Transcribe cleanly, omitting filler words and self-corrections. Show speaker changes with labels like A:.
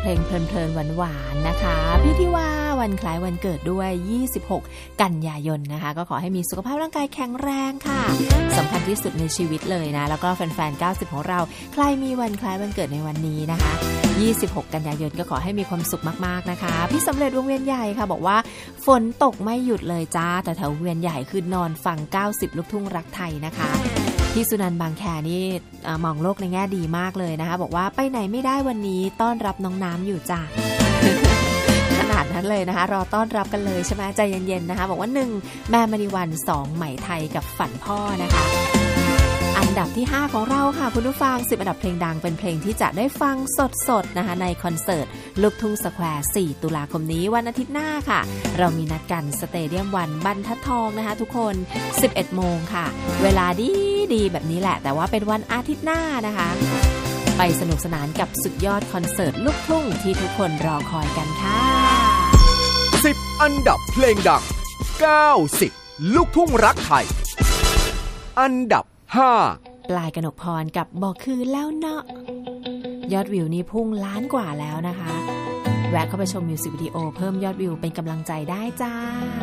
A: เพลงเพลินๆหวานๆนะคะพี่ที่ว่าวันคล้ายวันเกิดด้วย26กันยายนนะคะก็ขอให้มีสุขภาพร่างกายแข็งแรงค่ะสำคัญที่สุดในชีวิตเลยนะแล้วก็แฟนๆ90ของเราใครมีวันคล้ายวันเกิดในวันนี้นะคะ26กันยายนก็ขอให้มีความสุขมากๆนะคะพี่สำเร็จวงเวียนใหญ่ค่ะบอกว่าฝนตกไม่หยุดเลยจ้าแต่แถววงเวียนใหญ่คือนอนฟัง90ลูกทุ่งรักไทยนะคะพี่สุนันท์บางแคนี่มองโลกในแง่ดีมากเลยนะคะบอกว่าไปไหนไม่ได้วันนี้ต้อนรับน้องน้ำอยู่จ้า ขนาดนั้นเลยนะคะรอต้อนรับกันเลยใช่ไหมใจเย็นๆนะคะบอกว่า1แม่มณีวัน2ไหมไทยกับฝันพ่อนะคะอันดับที่5ของเราค่ะคุณผู้ฟัง10อันดับเพลงดังเป็นเพลงที่จะได้ฟังสดๆนะคะในคอนเสิร์ตลูกทุ่งสแควร์4ตุลาคมนี้วันอาทิตย์หน้าค่ะเรามีนัดกันสเตเดียมวันบรรทัดทองนะคะทุกคน 11 โมงค่ะเวลาดีแบบนี้แหละแต่ว่าเป็นวันอาทิตย์หน้านะคะไปสนุกสนานกับสุดยอดคอนเสิร์ตลูกทุ่งที่ทุกคนรอคอยกันค่ะ
B: 10อันดับเพลงดัง90ลูกทุ่งรักไทยอันดับ5
A: ปลายกนกพรกับบอกคือแล้วเนาะยอดวิวนี่พุ่งล้านกว่าแล้วนะคะแวะเข้าไปชมมิวสิกวิดีโอเพิ่มยอดวิวเป็นกำลังใจได้จ้า